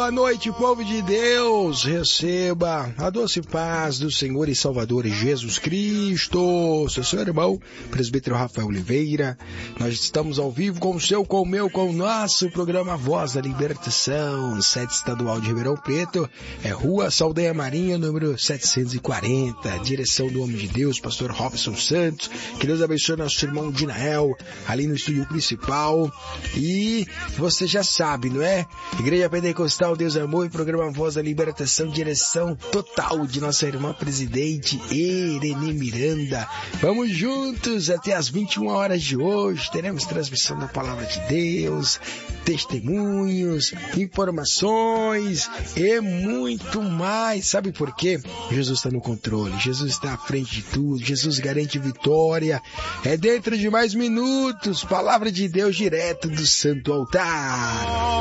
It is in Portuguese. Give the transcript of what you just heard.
boa noite, povo de Deus. Receba a doce paz do Senhor e Salvador Jesus Cristo. Sou seu irmão, presbítero Rafael Oliveira. Nós estamos ao vivo com o seu, com o meu, com o nosso programa Voz da Libertação, sede estadual de Ribeirão Preto. É Rua Saldanha Marinha, número 740. Direção do homem de Deus, pastor Robson Santos. Que Deus abençoe nosso irmão Dinael, ali no estúdio principal. E você já sabe, não é? Igreja Pentecostal Deus Amor e programa Voz da Libertação, direção total de nossa irmã presidente Irene Miranda. Vamos juntos até as 21 horas de hoje. Teremos transmissão da Palavra de Deus, testemunhos, informações e muito mais. Sabe por quê? Jesus está no controle, Jesus está à frente de tudo, Jesus garante vitória. É dentro de mais minutos, Palavra de Deus direto do Santo Altar.